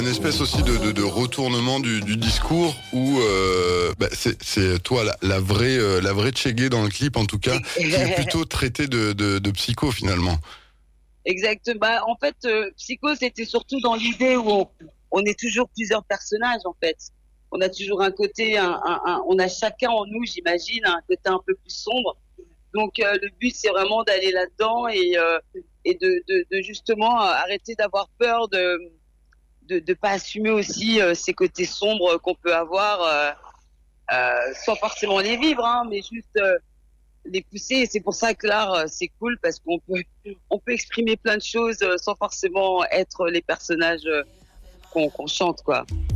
Une espèce aussi de retournement du discours où c'est toi la vraie Tchégué dans le clip en tout cas, qui est plutôt traité de psycho finalement. Exactement. Bah, en fait, Psycho, c'était surtout dans l'idée où on est toujours plusieurs personnages, en fait. On a toujours un côté, on a chacun en nous, j'imagine, un côté un peu plus sombre. Donc, le but, c'est vraiment d'aller là-dedans et de justement arrêter d'avoir peur de pas assumer aussi ces côtés sombres qu'on peut avoir, sans forcément les vivre, hein, mais juste les pousser. Et c'est pour ça que l'art, c'est cool parce on peut exprimer plein de choses sans forcément être les personnages qu'on chante, quoi.